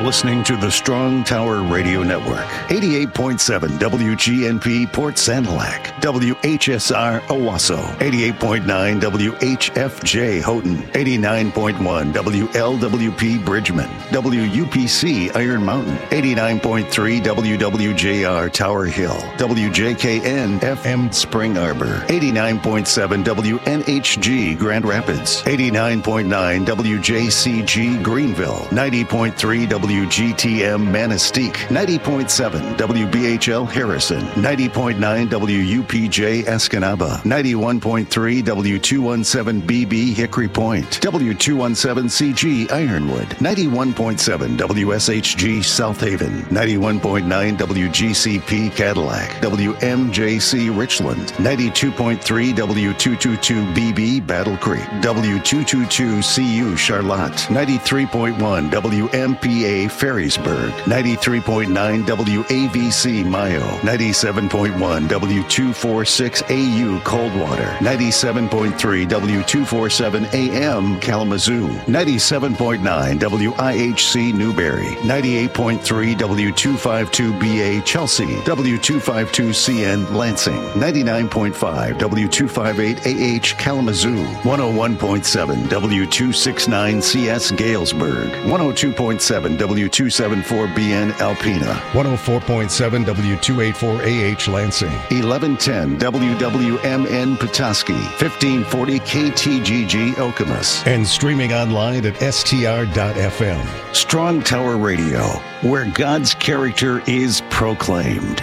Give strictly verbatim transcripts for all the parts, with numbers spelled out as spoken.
listening to the Strong Tower Radio Network. eighty-eight point seven W G N P Port Sanilac, W H S R Owasso, eighty-eight point nine W H F J Houghton, eighty-nine point one W L W P Bridgman, W U P C Iron Mountain, eighty-nine point three W W J R Tower Hill, W J K N F M Spring Arbor, eighty-nine point seven W N H G Grand Rapids, eighty-nine point nine W J C G Greenville, ninety point three W G T M Manistee, ninety point seven W B H L Harrison, ninety point nine W U P J Escanaba, ninety-one point three W two seventeen B B Hickory Point, W two seventeen C G Ironwood, ninety-one point seven W S H G South Haven, ninety-one point nine W G C P Cadillac, W M J C Richland, ninety-two point three W two twenty-two B B Battle Creek, W two twenty-two C U Charlotte, ninety-three point one W M P A Ferrysburg, ninety-three point nine W A V C Mayo, ninety-seven point one W two forty-six A U Coldwater, ninety-seven point three W two forty-seven A M Kalamazoo, ninety-seven point nine W I H C Newberry, ninety-eight point three W two fifty-two B A Chelsea, W two fifty-two C N Lansing, ninety-nine point five W two fifty-eight A H Kalamazoo, one oh one point seven W two sixty-nine C S Galesburg, one oh two point seven W two seventy-four B N Alpena, one oh four point seven W two eighty-four A H Lansing, eleven ten W W M N Petoskey, fifteen forty K T G G Okemos, and streaming online at S T R dot F M. Strong Tower Radio, where God's character is proclaimed.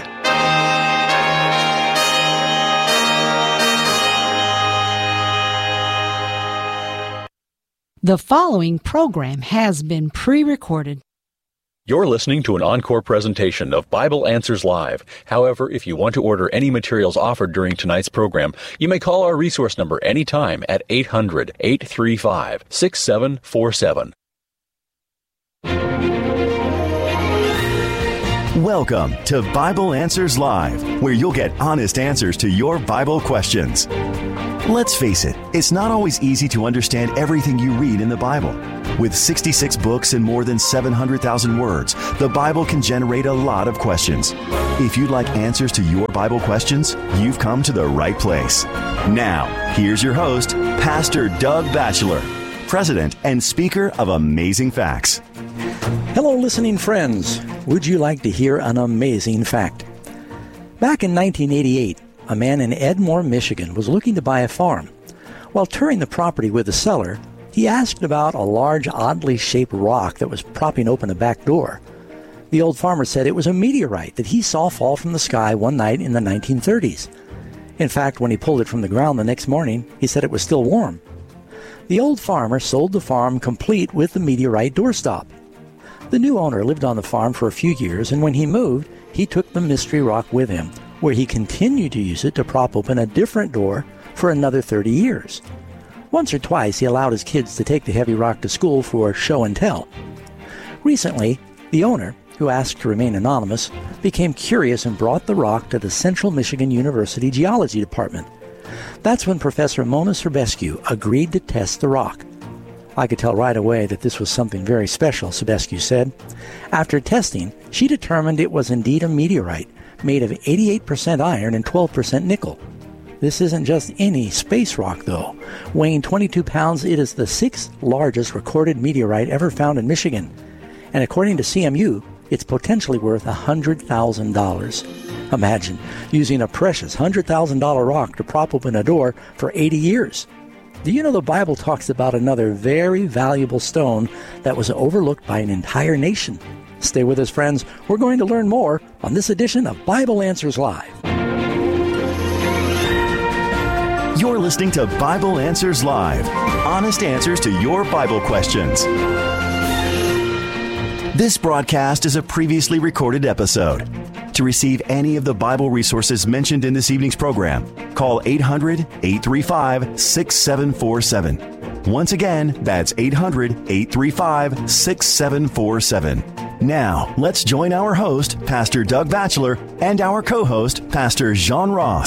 The following program has been pre-recorded. You're listening to an encore presentation of Bible Answers Live. However, if you want to order any materials offered during tonight's program, you may call our resource number anytime at eight hundred, eight three five, six seven four seven. Welcome to Bible Answers Live, where you'll get honest answers to your Bible questions. Let's face it, it's not always easy to understand everything you read in the Bible. With sixty-six books and more than seven hundred thousand words, the Bible can generate a lot of questions. If you'd like answers to your Bible questions, you've come to the right place. Now, here's your host, Pastor Doug Batchelor, President and Speaker of Amazing Facts. Hello, listening friends. Would you like to hear an amazing fact? Back in nineteen eighty-eight, a man in Edmore, Michigan, was looking to buy a farm. While touring the property with the seller, he asked about a large, oddly shaped rock that was propping open a back door. The old farmer said it was a meteorite that he saw fall from the sky one night in the nineteen thirties. In fact, when he pulled it from the ground the next morning, he said it was still warm. The old farmer sold the farm complete with the meteorite doorstop. The new owner lived on the farm for a few years, and when he moved, he took the mystery rock with him, where he continued to use it to prop open a different door for another thirty years. Once or twice, he allowed his kids to take the heavy rock to school for show and tell. Recently, the owner, who asked to remain anonymous, became curious and brought the rock to the Central Michigan University Geology Department. That's when Professor Mona Serbescu agreed to test the rock. I could tell right away that this was something very special, Serbescu said. After testing, she determined it was indeed a meteorite, made of eighty-eight percent iron and twelve percent nickel. This isn't just any space rock, though. Weighing twenty-two pounds, it is the sixth largest recorded meteorite ever found in Michigan. And according to C M U, it's potentially worth one hundred thousand dollars. Imagine using a precious one hundred thousand dollars rock to prop open a door for eighty years. Do you know the Bible talks about another very valuable stone that was overlooked by an entire nation? Stay with us, friends. We're going to learn more on this edition of Bible Answers Live. You're listening to Bible Answers Live, honest answers to your Bible questions. This broadcast is a previously recorded episode. To receive any of the Bible resources mentioned in this evening's program, call eight hundred, eight three five, six seven four seven. Once again, that's eight hundred, eight three five, six seven four seven. Now, let's join our host, Pastor Doug Batchelor, and our co-host, Pastor Jean Ross.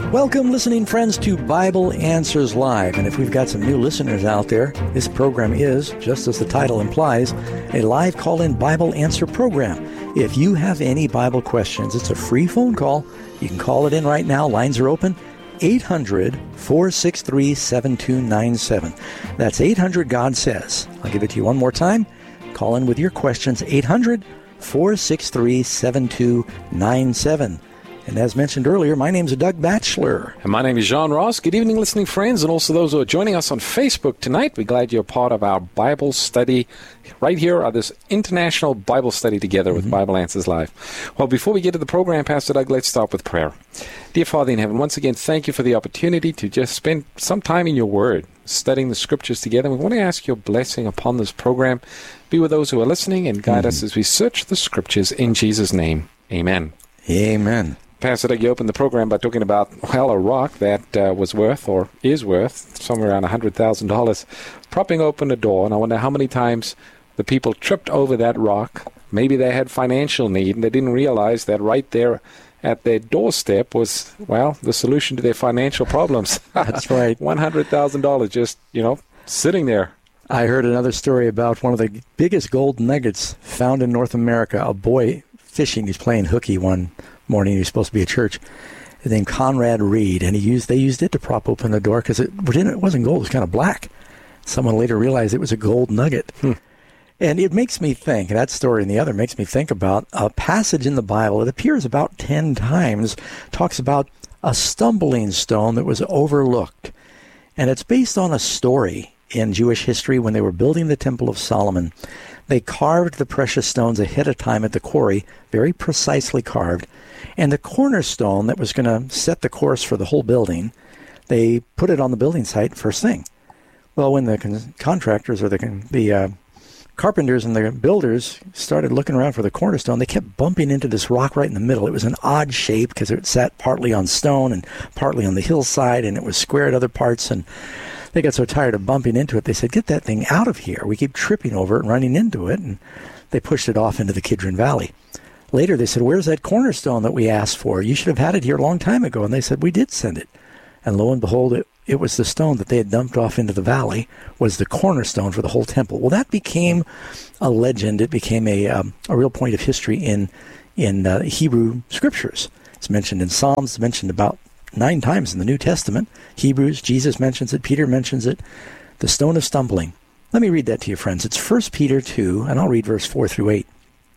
Welcome, listening friends, to Bible Answers Live. And if we've got some new listeners out there, this program is, just as the title implies, a live call-in Bible answer program. If you have any Bible questions, it's a free phone call. You can call it in right now. Lines are open. eight hundred, four six three, seven two nine seven. That's eight hundred, God Says. I'll give it to you one more time. Call in with your questions, eight hundred, four six three, seven two nine seven. And as mentioned earlier, my name is Doug Batchelor. And my name is John Ross. Good evening, listening friends, and also those who are joining us on Facebook tonight. We're glad you're part of our Bible study right here at this international Bible study together with mm-hmm. Bible Answers Live. Well, before we get to the program, Pastor Doug, let's start with prayer. Dear Father in heaven, once again, thank you for the opportunity to just spend some time in your Word, studying the Scriptures together. We want to ask your blessing upon this program. Be with those who are listening and guide mm-hmm. us as we search the Scriptures in Jesus' name. Amen. Amen. Pastor Doug, you opened the program by talking about, well, a rock that uh, was worth, or is worth, somewhere around one hundred thousand dollars, propping open a door. And I wonder how many times the people tripped over that rock. Maybe they had financial need, and they didn't realize that right there at their doorstep was, well, the solution to their financial problems. That's right. one hundred thousand dollars just, you know, sitting there. I heard another story about one of the biggest gold nuggets found in North America. A boy fishing, he's playing hooky one morning. He was supposed to be at church. His name Conrad Reed, and he used they used it to prop open the door because it, it wasn't gold. It was kind of black. Someone later realized it was a gold nugget. Hmm. And it makes me think, that story and the other makes me think about a passage in the Bible. It appears about ten times, talks about a stumbling stone that was overlooked. And it's based on a story in Jewish history when they were building the Temple of Solomon. They carved the precious stones ahead of time at the quarry, very precisely carved. And the cornerstone that was going to set the course for the whole building, they put it on the building site first thing. Well, when the con- contractors or the the uh, carpenters and the builders started looking around for the cornerstone, they kept bumping into this rock right in the middle. It was an odd shape because it sat partly on stone and partly on the hillside, and it was square at other parts. And they got so tired of bumping into it, they said, "Get that thing out of here. We keep tripping over it and running into it." And they pushed it off into the Kidron Valley. Later, they said, "Where's that cornerstone that we asked for? You should have had it here a long time ago." And they said, "We did send it." And lo and behold, it, it was the stone that they had dumped off into the valley, was the cornerstone for the whole temple. Well, that became a legend. It became a um, a real point of history in, in uh, Hebrew scriptures. It's mentioned in Psalms, it's mentioned about nine times in the New Testament. Hebrews, Jesus mentions it, Peter mentions it. The stone of stumbling. Let me read that to you, friends. It's First Peter two, and I'll read verse four through eight.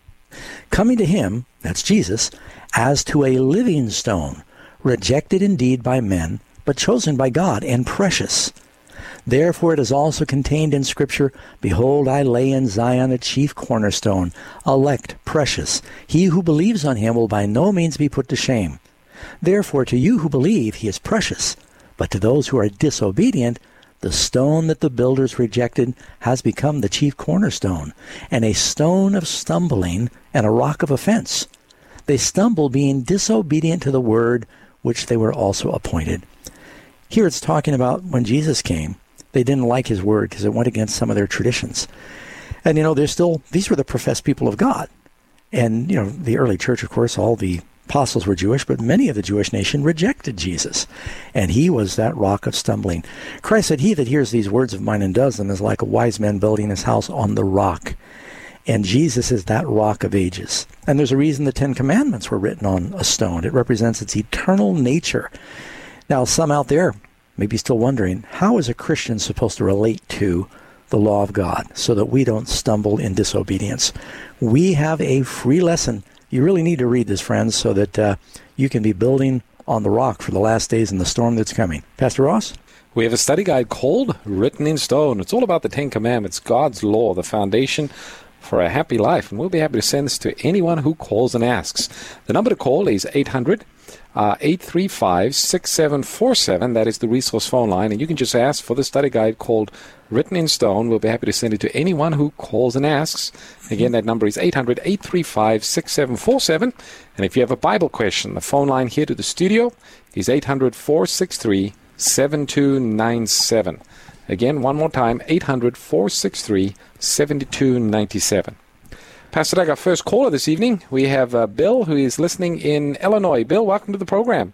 "Coming to him," that's Jesus, "as to a living stone, rejected indeed by men, but chosen by God and precious. Therefore it is also contained in Scripture, Behold, I lay in Zion a chief cornerstone, elect, precious. He who believes on him will by no means be put to shame. Therefore to you who believe he is precious, but to those who are disobedient, the stone that the builders rejected has become the chief cornerstone, and a stone of stumbling and a rock of offense. They stumble, being disobedient to the word which they were also appointed." Here it's talking about when Jesus came, they didn't like his word because it went against some of their traditions. And, you know, they're still, these were the professed people of God. And, you know, the early church, of course, all the apostles were Jewish, but many of the Jewish nation rejected Jesus. And he was that rock of stumbling. Christ said, "He that hears these words of mine and does them is like a wise man building his house on the rock." And Jesus is that rock of ages. And there's a reason the Ten Commandments were written on a stone. It represents its eternal nature. Now, some out there may be still wondering, how is a Christian supposed to relate to the law of God so that we don't stumble in disobedience? We have a free lesson. You really need to read this, friends, so that uh, you can be building on the rock for the last days and the storm that's coming. Pastor Ross? We have a study guide called Written in Stone. It's all about the Ten Commandments, God's law, the foundation for a happy life. And we'll be happy to send this to anyone who calls and asks. The number to call is eight hundred, eight three five, six seven four seven. That is the resource phone line. And you can just ask for the study guide called Written in Stone. We'll be happy to send it to anyone who calls and asks. Again, that number is eight hundred, eight three five, six seven four seven. And if you have a Bible question, the phone line here to the studio is eight hundred, four six three, seven two nine seven. Again, one more time, eight hundred, four six three, seven two nine seven. Pastor Doug, our first caller this evening, we have uh, Bill, who is listening in Illinois. Bill, welcome to the program.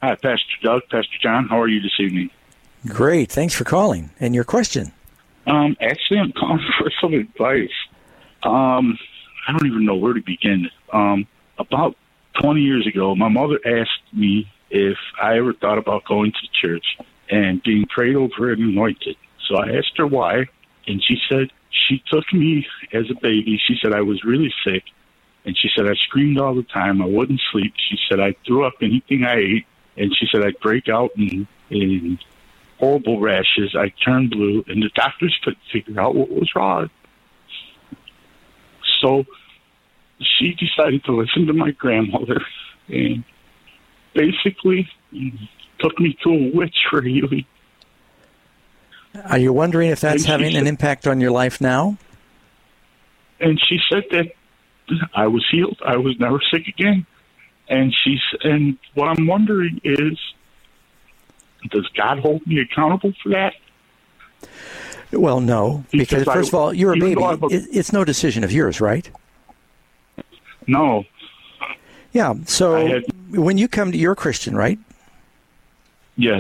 Hi, Pastor Doug, Pastor John. How are you this evening? Great. Thanks for calling. And your question? Um, actually, I'm calling for some advice. Um, I don't even know where to begin. Um, about twenty years ago, my mother asked me if I ever thought about going to church and being prayed over and anointed. So I asked her why, and she said she took me as a baby. She said I was really sick, and she said I screamed all the time. I wouldn't sleep. She said I threw up anything I ate, and she said I'd break out in, in horrible rashes. I turned blue, and the doctors couldn't figure out what was wrong. So she decided to listen to my grandmother and basically took me to a witch for healing. Are you wondering if that's And she having an said- impact on your life now? And she said that I was healed. I was never sick again. And she's and what I'm wondering is, does God hold me accountable for that? Well, no, because, Because I- first of all, you're a even baby. though I'm a- It- It's no decision of yours, right? No. Yeah. So I had- when you come to, you're a Christian, right? Yes.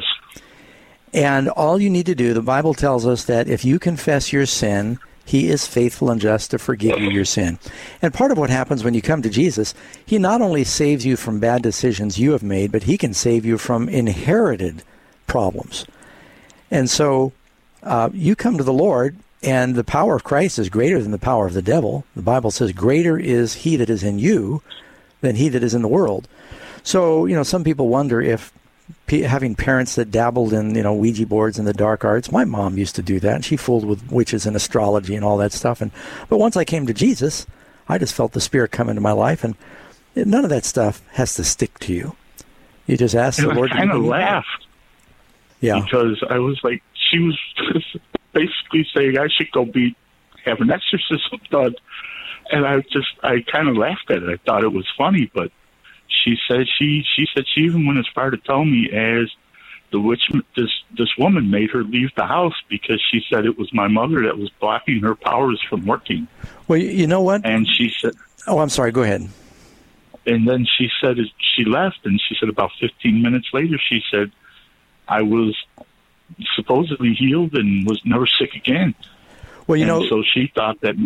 And all you need to do, the Bible tells us that if you confess your sin, he is faithful and just to forgive you your sin. And part of what happens when you come to Jesus, he not only saves you from bad decisions you have made, but he can save you from inherited problems. And so uh, you come to the Lord, and the power of Christ is greater than the power of the devil. The Bible says, greater is he that is in you than he that is in the world. So, you know, some people wonder if P- having parents that dabbled in, you know, Ouija boards and the dark arts. My mom used to do that, and she fooled with witches and astrology and all that stuff. And but once I came to Jesus, I just felt the Spirit come into my life, and none of that stuff has to stick to you. You just ask And the Lord. I kind of to give you- laughed. Yeah. Because I was like, she was basically saying I should go be have an exorcism done. And I just, I kind of laughed at it. I thought it was funny, but she said she she said she even went as far to tell me as the witch this this woman made her leave the house because she said it was my mother that was blocking her powers from working. Well, you you know what? And she said, Oh, I'm sorry. Go ahead. and then she said she left, and she said about fifteen minutes later, she said I was supposedly healed and was never sick again. Well, you and know, so she thought that.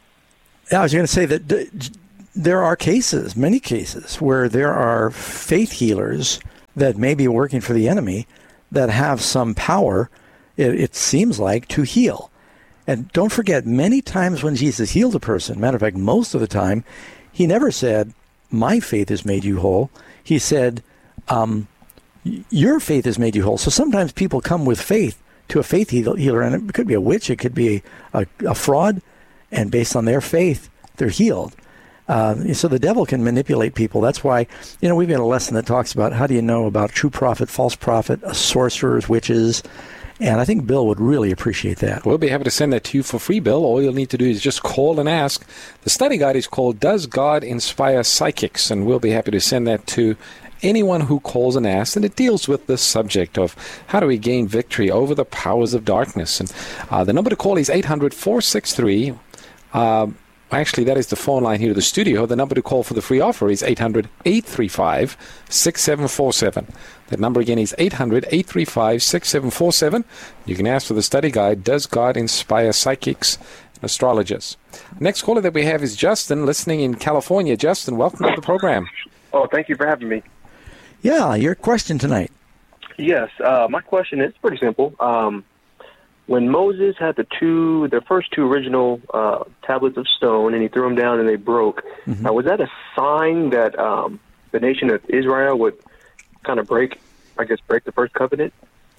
I was going to say that d- there are cases, many cases, where there are faith healers that may be working for the enemy that have some power, it, it seems like, to heal. And don't forget, many times when Jesus healed a person, matter of fact, most of the time, he never said, my faith has made you whole. He said, um, your faith has made you whole. So sometimes people come with faith to a faith healer, and it could be a witch, it could be a, a fraud, and based on their faith, they're healed. Uh, so the devil can manipulate people. That's why, you know, we've got a lesson that talks about how do you know about true prophet, false prophet, sorcerers, witches, and I think Bill would really appreciate that. We'll be happy to send that to you for free, Bill. All you'll need to do is just call and ask. The study guide is called Does God Inspire Psychics? And we'll be happy to send that to anyone who calls and asks. And it deals with the subject of how do we gain victory over the powers of darkness. And uh, the number to call is eight hundred, four six three, uh, actually, that is the phone line here to the studio. The number to call for the free offer is eight hundred, eight three five, six seven four seven. That number again is eight hundred, eight three five, six seven four seven. You can ask for the study guide, Does God Inspire Psychics and Astrologers? Next caller that we have is Justin, listening in California. Justin, welcome to the program. Oh, thank you for having me. Yeah, your question tonight. Yes, uh, my question is pretty simple. Um, when Moses had the two, the first two original uh, tablets of stone, and he threw them down and they broke, Mm-hmm. uh, was that a sign that um, the nation of Israel would kind of break, I guess, break the first covenant?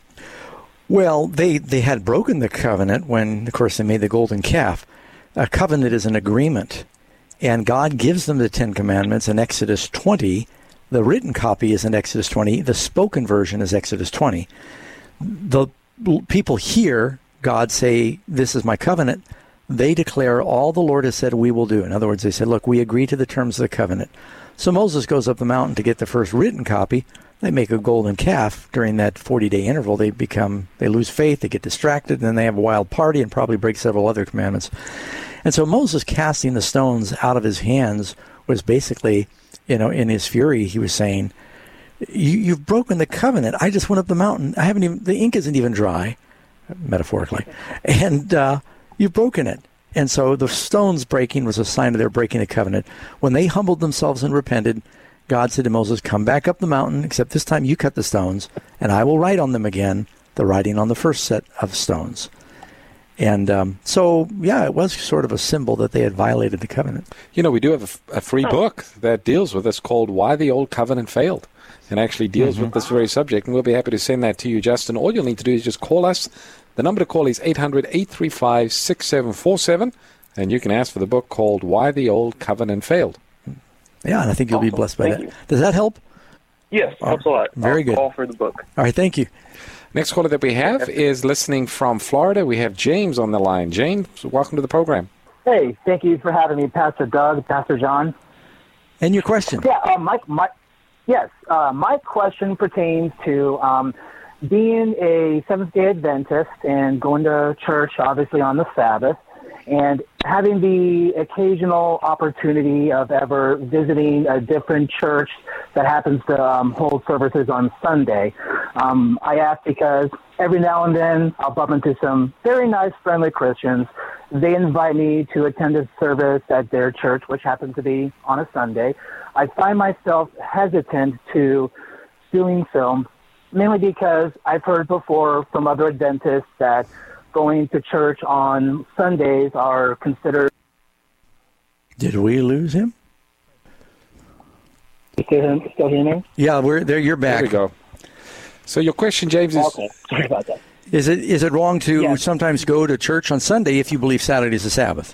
Well, they, they had broken the covenant when, of course, they made the golden calf. A covenant is an agreement, and God gives them the Ten Commandments in Exodus twenty. The written copy is in Exodus twenty. The spoken version is Exodus twenty. The people hear God say, this is my covenant. They declare all the Lord has said we will do. In other words, they said, look, we agree to the terms of the covenant. So Moses goes up the mountain to get the first written copy. They make a golden calf. During that forty-day interval, they become, they lose faith, they get distracted, and then they have a wild party and probably break several other commandments. And so Moses casting the stones out of his hands was basically, you know, in his fury, he was saying, you, you've broken the covenant. I just went up the mountain. I haven't even, the ink isn't even dry, metaphorically, and uh, you've broken it. And so the stones breaking was a sign of their breaking the covenant. When they humbled themselves and repented, God said to Moses, come back up the mountain, except this time you cut the stones, and I will write on them again the writing on the first set of stones. And um, so, yeah, it was sort of a symbol that they had violated the covenant. You know, we do have a, a free book that deals with this called Why the Old Covenant Failed, and actually deals mm-hmm. with this very subject, and we'll be happy to send that to you, Justin. All you'll need to do is just call us. The number to call is eight hundred, eight three five, six seven four seven, and you can ask for the book called Why the Old Covenant Failed. Yeah, and I think you'll awesome. be blessed by thank that. You. Does that help? Yes, helps a lot. Very I'll good. Call for the book. All right, thank you. Next caller that we have is listening from Florida. We have James on the line. James, welcome to the program. Hey, thank you for having me, Pastor Doug, Pastor John. And your question? Yeah, uh, my, my, yes, uh, my question pertains to um, being a Seventh-day Adventist and going to church, obviously, on the Sabbath, and having the occasional opportunity of ever visiting a different church that happens to um, hold services on Sunday. Um, I ask because every now and then I'll bump into some very nice, friendly Christians. They invite me to attend a service at their church, which happens to be on a Sunday. I find myself hesitant to doing so, mainly because I've heard before from other Adventists that going to church on Sundays are considered... Did we lose him? Still, still hear me? Yeah, we're there. You're back. There we go. So your question, James, is... Okay, sorry about that. Is it is it wrong to Yes. sometimes go to church on Sunday if you believe Saturday is the Sabbath?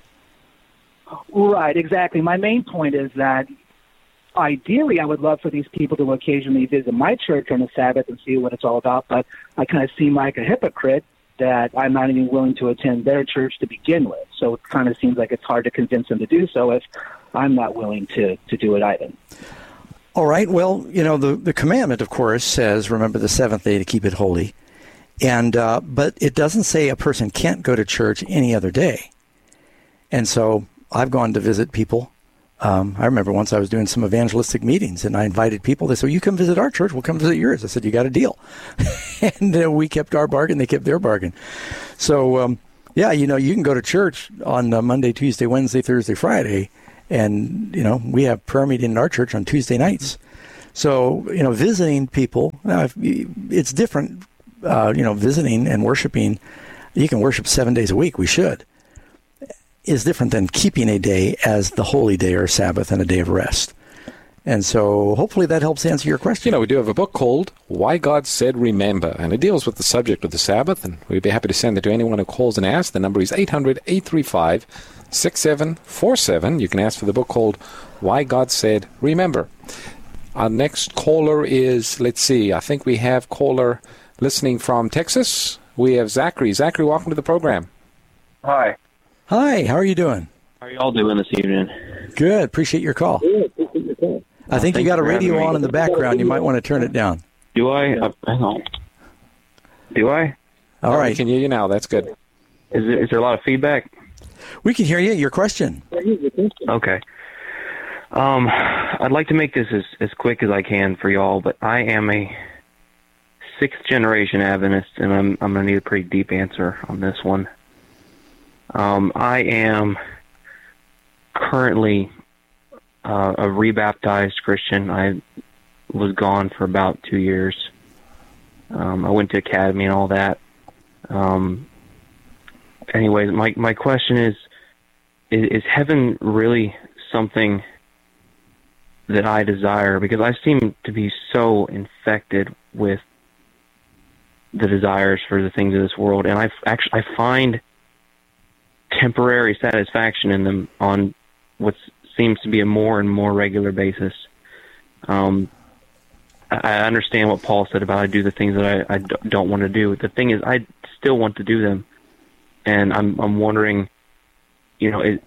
Right, exactly. My main point is that ideally I would love for these people to occasionally visit my church on the Sabbath and see what it's all about, but I kind of seem like a hypocrite that I'm not even willing to attend their church to begin with. So it kind of seems like it's hard to convince them to do so if I'm not willing to, to do it either. All right. Well, you know, the, the commandment, of course, says, remember the seventh day to keep it holy. And uh, but it doesn't say a person can't go to church any other day. And so I've gone to visit people. Um, I remember once I was doing some evangelistic meetings, and I invited people. They said, well, you come visit our church, we'll come visit yours. I said, you got a deal. and uh, we kept our bargain, they kept their bargain. So, um, yeah, you know, you can go to church on uh, Monday, Tuesday, Wednesday, Thursday, Friday, and, you know, we have prayer meeting in our church on Tuesday nights. So, you know, visiting people, uh, it's different, uh, you know, visiting and worshiping. You can worship seven days a week. We should. Is different than keeping a day as the holy day or Sabbath and a day of rest. And so hopefully that helps answer your question. You know, we do have a book called Why God Said Remember, and it deals with the subject of the Sabbath, and we'd be happy to send it to anyone who calls and asks. The number is eight hundred, eight three five, six seven four seven. You can ask for the book called Why God Said Remember. Our next caller is, let's see, I think we have caller listening from Texas. We have Zachary. Zachary, welcome to the program. Hi. Hi, how are you doing? How are you all doing this evening? Good. Appreciate your call. Good. Appreciate your call. I think uh, you got a radio on me. in the background. You might want to turn it down. Do I? Uh, hang on. Do I? All oh, right. We can hear you now. That's good. Is there, is there a lot of feedback? We can hear you. Your question. Okay. Um, I'd like to make this as, as quick as I can for y'all, but I am a sixth generation Adventist, and I'm I'm going to need a pretty deep answer on this one. Um, I am currently uh, a rebaptized Christian. I was gone for about two years. Um, I went to academy and all that. Um, anyways, my my question is, is, is heaven really something that I desire? Because I seem to be so infected with the desires for the things of this world, and I actually I find temporary satisfaction in them on what seems to be a more and more regular basis. Um, I understand what Paul said about I do the things that I, I don't want to do. The thing is, I still want to do them, and I'm I'm wondering, you know, it,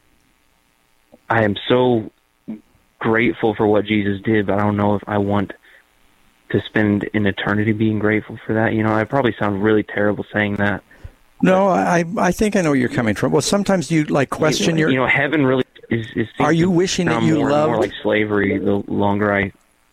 I am so grateful for what Jesus did, but I don't know if I want to spend an eternity being grateful for that. You know, I probably sound really terrible saying that. No, I I think I know where you're coming from. Well, sometimes you like question you know, your. You know, heaven really is. is Are you wishing that you more loved? And more like slavery the longer I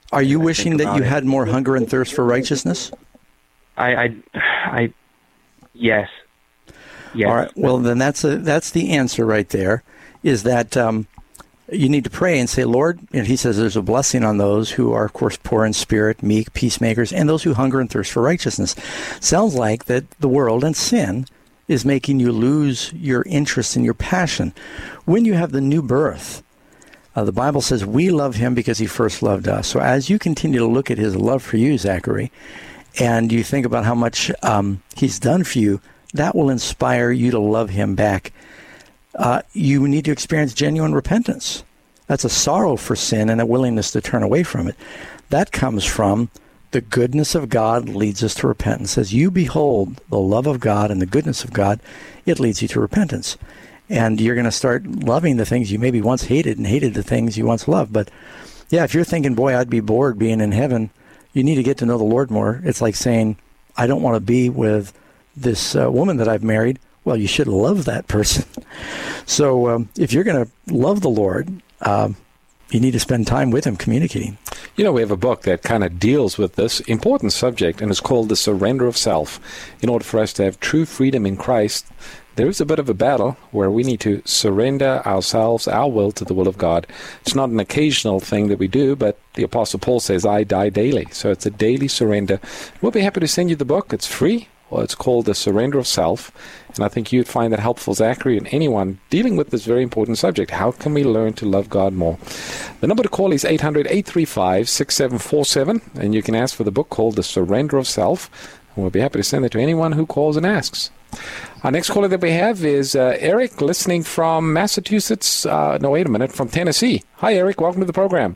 Are you wishing that you it. had more hunger and thirst for righteousness? I, I, I yes. Yes. All right. Well, then that's a, that's the answer right there, is that um, you need to pray and say, Lord, and he says there's a blessing on those who are, of course, poor in spirit, meek, peacemakers, and those who hunger and thirst for righteousness. Sounds like that the world and sin is making you lose your interest and your passion. When you have the new birth, uh, the Bible says we love him because he first loved us. So as you continue to look at his love for you, Zachary, and you think about how much um, he's done for you, that will inspire you to love him back. Uh, you need to experience genuine repentance. That's a sorrow for sin and a willingness to turn away from it. That comes from the goodness of God leads us to repentance. As you behold the love of God and the goodness of God, it leads you to repentance. And you're going to start loving the things you maybe once hated and hated the things you once loved. But yeah, if you're thinking, boy, I'd be bored being in heaven, you need to get to know the Lord more. It's like saying, I don't want to be with this uh, woman that I've married. Well, you should love that person. So um, if you're going to love the Lord, um, you need to spend time with him communicating. You know, we have a book that kind of deals with this important subject, and it's called The Surrender of Self. In order for us to have true freedom in Christ, there is a bit of a battle where we need to surrender ourselves, our will, to the will of God. It's not an occasional thing that we do, but the Apostle Paul says, I die daily. So it's a daily surrender. We'll be happy to send you the book. It's free. Well, it's called The Surrender of Self, and I think you'd find that helpful, Zachary, and anyone dealing with this very important subject. How can we learn to love God more? The number to call is eight hundred, eight three five, six seven four seven, and you can ask for the book called The Surrender of Self, and we'll be happy to send it to anyone who calls and asks. Our next caller that we have is uh, Eric, listening from Massachusetts. Uh, no, wait a minute, from Tennessee. Hi, Eric. Welcome to the program.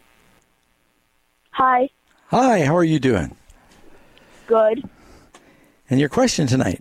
Hi. Hi. How are you doing? Good. And your question tonight?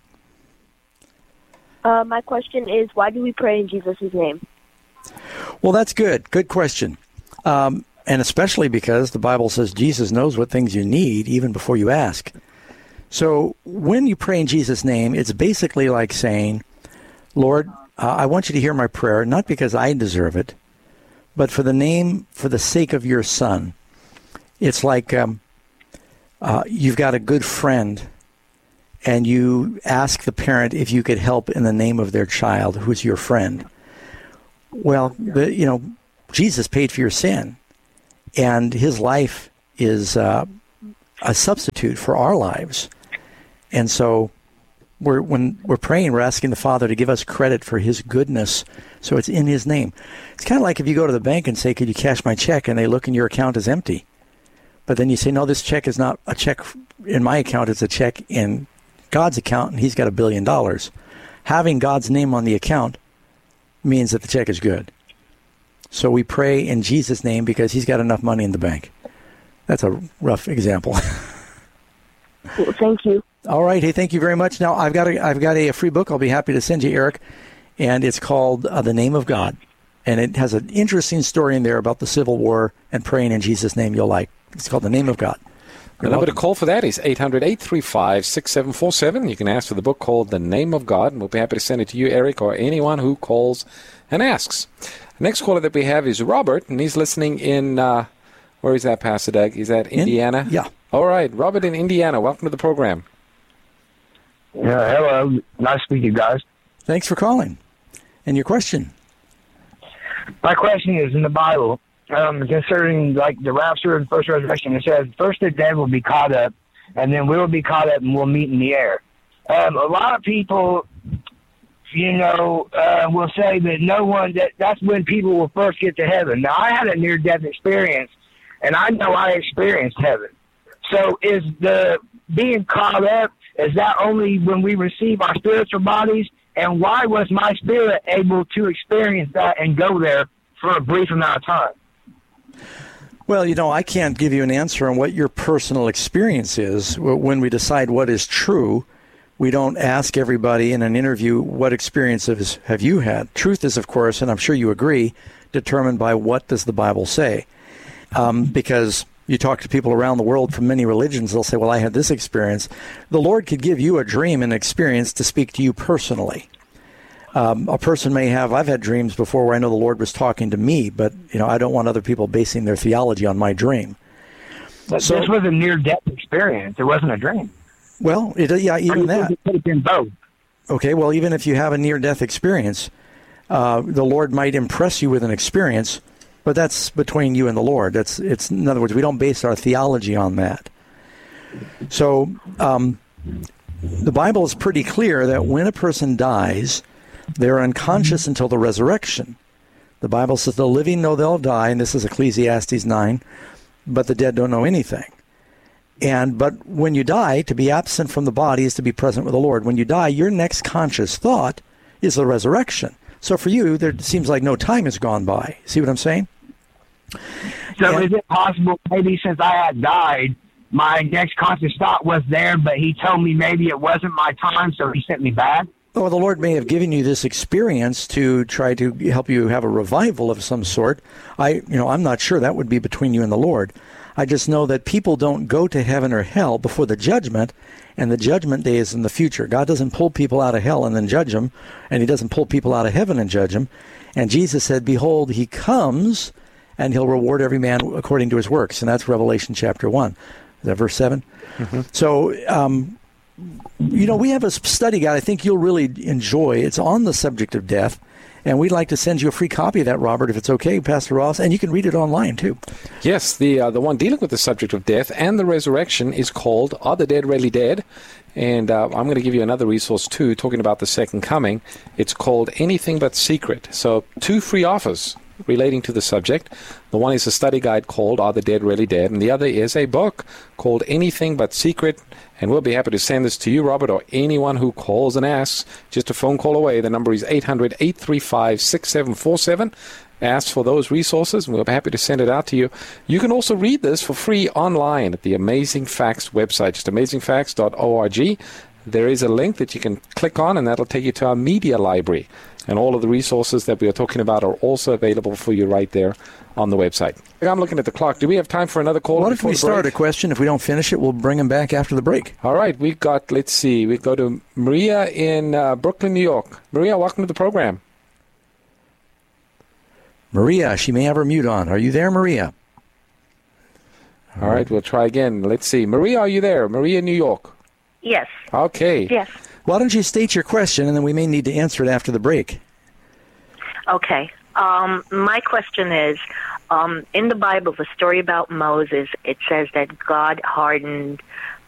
Uh, my question is, why do we pray in Jesus' name? Well, that's good. Good question. Um, and especially because the Bible says Jesus knows what things you need even before you ask. So when you pray in Jesus' name, it's basically like saying, Lord, uh, I want you to hear my prayer, not because I deserve it, but for the name, for the sake of your Son. It's like um, uh, you've got a good friend, and you ask the parent if you could help in the name of their child, who's your friend. Well, the, you know, Jesus paid for your sin, and his life is uh, a substitute for our lives. And so we're, when we're praying, we're asking the Father to give us credit for his goodness, so it's in his name. It's kind of like if you go to the bank and say, could you cash my check, and they look and your account is empty. But then you say, no, this check is not a check in my account, it's a check in God's account, and he's got a billion dollars. Having God's name on the account means that the check is good. So we pray in Jesus' name because he's got enough money in the bank. That's a rough example. Well, thank you. All right. Hey, thank you very much. Now, I've got a, I've got a, a free book I'll be happy to send you, Eric, and it's called uh, The Name of God. And it has an interesting story in there about the Civil War and praying in Jesus' name you'll like. It's called The Name of God. The number to call for that is eight hundred, eight three five, six seven four seven. You can ask for the book called The Name of God, and we'll be happy to send it to you, Eric, or anyone who calls and asks. The next caller that we have is Robert, and he's listening in, uh, where is that, Pastor Doug? Is that Indiana? In, yeah. All right, Robert in Indiana, welcome to the program. Yeah, hello. Nice to meet you guys. Thanks for calling. And your question? My question is in the Bible. Um, concerning like the rapture and first resurrection, it says first the dead will be caught up, and then we will be caught up and we'll meet in the air. Um, a lot of people, you know, uh, will say that no one that that's when people will first get to heaven. Now, I had a near-death experience, and I know I experienced heaven. So, is the being caught up, is that only when we receive our spiritual bodies? And why was my spirit able to experience that and go there for a brief amount of time? Well, you know, I can't give you an answer on what your personal experience is. When we decide what is true, we don't ask everybody in an interview, what experiences have you had? Truth is, of course, and I'm sure you agree, determined by what does the Bible say. Um, because you talk to people around the world from many religions, they'll say, well, I had this experience. The Lord could give you a dream and experience to speak to you personally. Um, a person may have, I've had dreams before where I know the Lord was talking to me, but, you know, I don't want other people basing their theology on my dream. But So- this was a near-death experience. It wasn't a dream. Well, it, yeah, even that. It could have been both. Okay, well, even if you have a near-death experience, uh, the Lord might impress you with an experience, but that's between you and the Lord. That's it's. In other words, we don't base our theology on that. So, um, the Bible is pretty clear that when a person dies, they're unconscious until the resurrection. The Bible says the living know they'll die, and this is Ecclesiastes nine, but the dead don't know anything. And but when you die, to be absent from the body is to be present with the Lord. When you die, your next conscious thought is the resurrection. So for you, there seems like no time has gone by. See what I'm saying? So is it possible, maybe since I had died, my next conscious thought was there, but he told me maybe it wasn't my time, so he sent me back? Oh, the Lord may have given you this experience to try to help you have a revival of some sort. I, you know, I'm not sure. That would be between you and the Lord. I just know that people don't go to heaven or hell before the judgment, and the judgment day is in the future. God doesn't pull people out of hell and then judge them, and he doesn't pull people out of heaven and judge them. And Jesus said, behold, he comes, and he'll reward every man according to his works. And that's Revelation chapter one. Is that verse seven? Mm-hmm. So, um, you know, we have a study guide I think you'll really enjoy. It's on the subject of death, and we'd like to send you a free copy of that, Robert, if it's okay, Pastor Ross, and you can read it online, too. Yes, the uh, the one dealing with the subject of death and the resurrection is called Are the Dead Really Dead? And uh, I'm going to give you another resource, too, talking about the second coming. It's called Anything But Secret. So two free offers relating to the subject. The one is a study guide called Are the Dead Really Dead? And the other is a book called Anything But Secret. And we'll be happy to send this to you, Robert, or anyone who calls and asks. Just a phone call away. The number is eight hundred, eight three five, six seven four seven. Ask for those resources, and we'll be happy to send it out to you. You can also read this for free online at the Amazing Facts website, just amazing facts dot org. There is a link that you can click on, and that'll take you to our media library. And all of the resources that we are talking about are also available for you right there on the website. I'm looking at the clock. Do we have time for another call? What if we start a question? If we don't finish it, we'll bring him back after the break. All right. We've got, let's see, we go to Maria in uh, Brooklyn, New York. Maria, welcome to the program. Maria, she may have her mute on. Are you there, Maria? All right. We'll try again. Let's see. Maria, are you there? Maria, New York. Yes. Okay. Yes. Why don't you state your question, and then we may need to answer it after the break. Okay. Um, my question is, um, in the Bible, the story about Moses, it says that God hardened